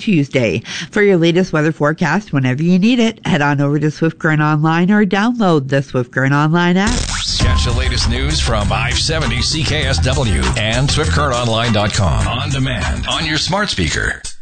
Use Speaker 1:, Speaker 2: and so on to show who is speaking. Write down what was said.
Speaker 1: Tuesday. For your latest weather forecast, whenever you need it, head on over to Swift Current Online or download the Swift Current Online app.
Speaker 2: Catch the latest news from 570 CKSW and SwiftCurrentOnline.com on demand on your smart speaker.